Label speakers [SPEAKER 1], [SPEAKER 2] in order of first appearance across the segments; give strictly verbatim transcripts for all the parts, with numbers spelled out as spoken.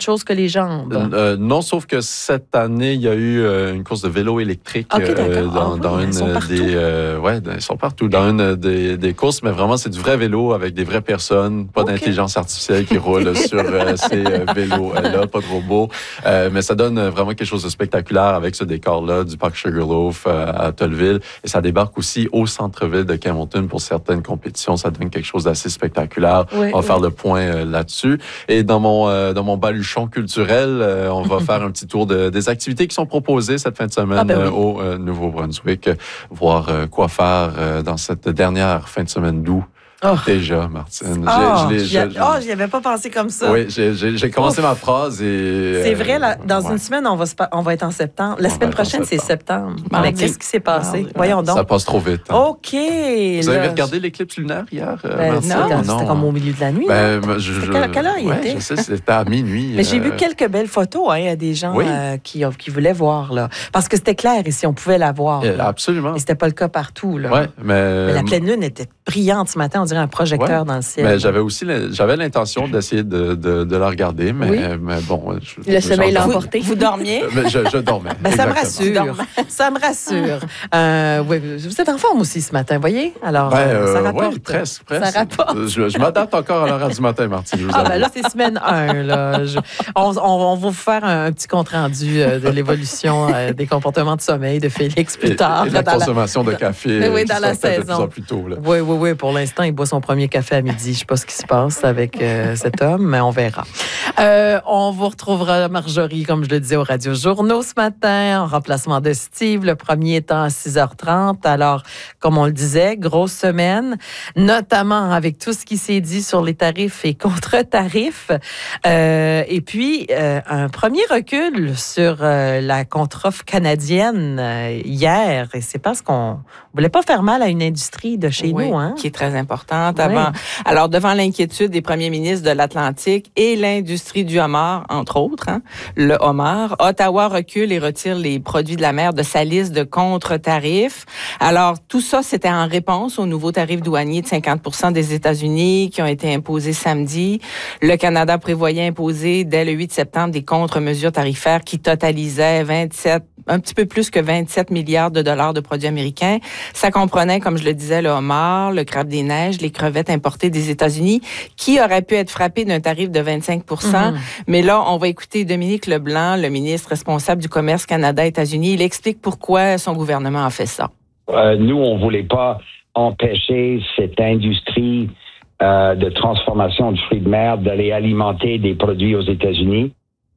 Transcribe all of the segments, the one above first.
[SPEAKER 1] chose que les jambes.
[SPEAKER 2] Euh, non, sauf que cette année, il y a eu euh, une course de vélo électrique
[SPEAKER 1] okay,
[SPEAKER 2] euh, dans,
[SPEAKER 1] ah,
[SPEAKER 2] dans
[SPEAKER 1] oui,
[SPEAKER 2] une
[SPEAKER 1] des...
[SPEAKER 2] Euh, ouais, ils sont partout. Dans une des, des courses, mais vraiment, c'est du vrai vélo avec des vraies personnes, pas okay. d'intelligence artificielle qui roule sur euh, ces euh, vélos-là, pas de robots. Euh, mais ça donne vraiment quelque chose de spectaculaire avec ce décor-là du parc Sugarloaf euh, à Tolleville. Et ça débarque aussi au centre-ville de Campbellton pour certaines compétitions. Ça donne quelque chose d'assez spectaculaire. Oui, on va oui. faire le point euh, là-dessus. Et dans mon, euh, dans mon baluchon culturel, euh, on va faire un petit tour de, des activités qui sont proposées cette fin de semaine ah ben oui. euh, au euh, Nouveau-Brunswick. Voir euh, quoi faire euh, dans cette dernière fin de semaine d'août. Oh. Déjà, Martine.
[SPEAKER 1] Oh, j'y oh, avais pas pensé comme ça.
[SPEAKER 2] Oui, j'ai, j'ai, j'ai commencé Ouf. ma phrase et...
[SPEAKER 1] C'est vrai, là, dans ouais. une semaine, on va, se, on va être en septembre. La on semaine prochaine, c'est septembre. Mais qu'est-ce qui s'est passé? Mardi. Voyons donc.
[SPEAKER 2] Ça passe trop vite. Hein.
[SPEAKER 1] OK.
[SPEAKER 2] Vous
[SPEAKER 1] là,
[SPEAKER 2] avez regardé l'éclipse lunaire hier,
[SPEAKER 1] ben, Martine? Non, non, c'était comme au milieu de la nuit.
[SPEAKER 2] Ben, je, je,
[SPEAKER 1] quelle, quelle heure il
[SPEAKER 2] ouais,
[SPEAKER 1] était?
[SPEAKER 2] Je sais, c'était à minuit.
[SPEAKER 1] Mais j'ai vu quelques belles photos, hein, il y a des gens oui. euh, qui, qui voulaient voir, là. Parce que c'était clair ici, on pouvait la voir.
[SPEAKER 2] Euh, absolument.
[SPEAKER 1] Et c'était pas le cas partout, là.
[SPEAKER 2] Ouais, mais...
[SPEAKER 1] mais la pleine lune était brillante ce matin, on dirait un projecteur ouais. dans le ciel.
[SPEAKER 2] Mais j'avais aussi j'avais l'intention d'essayer de, de, de la regarder, mais, oui. mais bon...
[SPEAKER 3] Je, le sommeil l'a emporté.
[SPEAKER 1] Vous, vous dormiez?
[SPEAKER 2] Mais je, je dormais.
[SPEAKER 1] Ben, ça me rassure. Ça me rassure. euh, oui, vous êtes en forme aussi ce matin, voyez? Alors,
[SPEAKER 2] ben, euh,
[SPEAKER 1] ça rapporte.
[SPEAKER 2] Oui, presque, presque.
[SPEAKER 1] Ça rapporte.
[SPEAKER 2] Je, je m'adapte encore à l'heure du matin, Martine. Je vous
[SPEAKER 1] ah, ben là, c'est semaine un. Là. Je, on, on, on va vous faire un, un petit compte-rendu euh, de l'évolution euh, des comportements de sommeil de Félix plus tard.
[SPEAKER 2] Et, et la consommation la... de café.
[SPEAKER 1] Mais oui, dans la saison.
[SPEAKER 2] De plus en plus tôt, là.
[SPEAKER 1] Oui, oui, oui. Pour l'instant, il boit son premier café à midi. Je ne sais pas ce qui se passe avec euh, cet homme, mais on verra. Euh, on vous retrouvera Marjorie, comme je le disais, au Radio Journaux ce matin, en remplacement de Steve, le premier étant à six heures trente. Alors, comme on le disait, grosse semaine, notamment avec tout ce qui s'est dit sur les tarifs et contre-tarifs. Euh, et puis, euh, un premier recul sur euh, la contre-offre canadienne euh, hier. Et c'est parce qu'on ne voulait pas faire mal à une industrie de chez
[SPEAKER 4] oui,
[SPEAKER 1] nous. Hein?
[SPEAKER 4] Qui est très importante. Avant, oui. Alors, devant l'inquiétude des premiers ministres de l'Atlantique et l'industrie du homard, entre autres, hein, le homard, Ottawa recule et retire les produits de la mer de sa liste de contre-tarifs. Alors, tout ça, c'était en réponse aux nouveaux tarifs douaniers de cinquante pour cent des États-Unis qui ont été imposés samedi. Le Canada prévoyait imposer dès le huit septembre des contre-mesures tarifaires qui totalisaient vingt-sept, un petit peu plus que vingt-sept milliards de dollars de produits américains. Ça comprenait, comme je le disais, le homard, le crabe des neiges, les crevettes importées des États-Unis, qui auraient pu être frappées d'un tarif de vingt-cinq pour cent. Mm-hmm. Mais là, on va écouter Dominique Leblanc, le ministre responsable du commerce Canada-États-Unis. Il explique pourquoi son gouvernement a fait ça.
[SPEAKER 5] Euh, nous, on voulait pas empêcher cette industrie euh, de transformation de fruits de mer d'aller alimenter des produits aux États-Unis.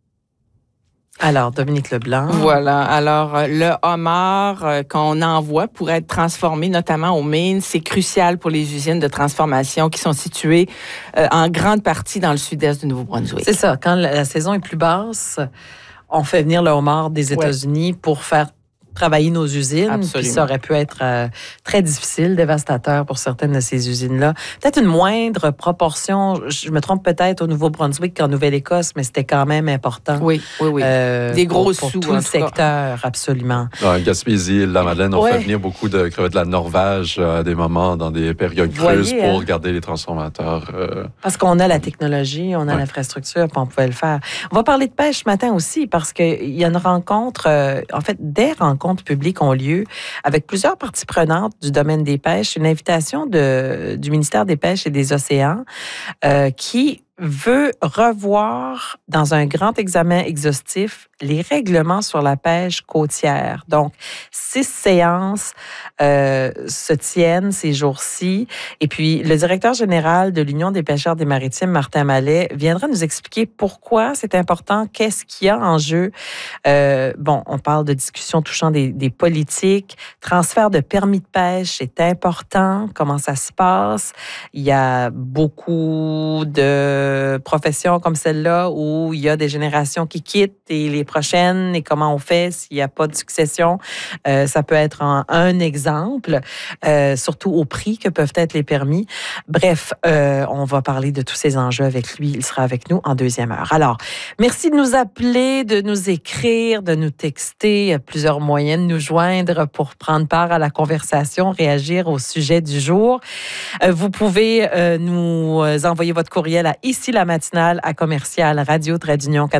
[SPEAKER 1] Alors, Dominique Leblanc.
[SPEAKER 4] Voilà. Alors, le homard euh, qu'on envoie pour être transformé, notamment au Maine, c'est crucial pour les usines de transformation qui sont situées euh, en grande partie dans le sud-est du Nouveau-Brunswick.
[SPEAKER 1] C'est ça. Quand la, la saison est plus basse, on fait venir le homard des États-Unis ouais. pour faire travailler nos usines. Absolument. Puis ça aurait pu être euh, très difficile, dévastateur pour certaines de ces usines-là. Peut-être une moindre proportion, je me trompe peut-être au Nouveau-Brunswick qu'en Nouvelle-Écosse, mais c'était quand même important.
[SPEAKER 4] Oui, oui, oui. Euh, Des gros
[SPEAKER 1] pour,
[SPEAKER 4] sous.
[SPEAKER 1] Pour tout le secteur, absolument.
[SPEAKER 2] Dans Gaspésie, la Madeleine, on ouais. fait venir beaucoup de crevettes de la Norvège à des moments, dans des périodes creuses Voyez, pour hein? garder les transformateurs. Euh...
[SPEAKER 1] Parce qu'on a la technologie, on a ouais. l'infrastructure, puis on pouvait le faire. On va parler de pêche ce matin aussi, parce qu'il y a une rencontre, euh, en fait, des rencontres publics ont lieu avec plusieurs parties prenantes du domaine des pêches. Une invitation de, du ministère des Pêches et des Océans euh, qui veut revoir dans un grand examen exhaustif les règlements sur la pêche côtière. Donc, six séances euh, se tiennent ces jours-ci. Et puis, le directeur général de l'Union des pêcheurs des maritimes, Martin Mallet, viendra nous expliquer pourquoi c'est important, qu'est-ce qu'il y a en jeu. Euh, bon, on parle de discussions touchant des, des politiques. Transfert de permis de pêche est important. Comment ça se passe? Il y a beaucoup de professions comme celle-là où il y a des générations qui quittent et les prochaines, et comment on fait s'il n'y a pas de succession. Euh, ça peut être un, un exemple, euh, surtout au prix que peuvent être les permis. Bref, euh, on va parler de tous ces enjeux avec lui. Il sera avec nous en deuxième heure. Alors, merci de nous appeler, de nous écrire, de nous texter. Il y a plusieurs moyens de nous joindre pour prendre part à la conversation, réagir au sujet du jour. Euh, vous pouvez euh, nous envoyer votre courriel à ici la matinale à commercial radio trait d'union